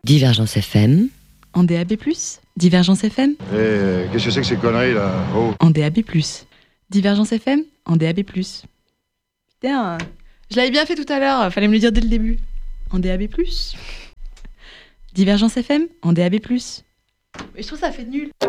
Divergence FM. En DAB+, Divergence FM. Qu'est-ce que c'est que ces conneries là? Oh. En DAB+, Divergence FM. En DAB+. Putain, je l'avais bien fait tout à l'heure, fallait me le dire dès le début. En DAB+. Divergence FM. En DAB+. Mais je trouve ça fait nul.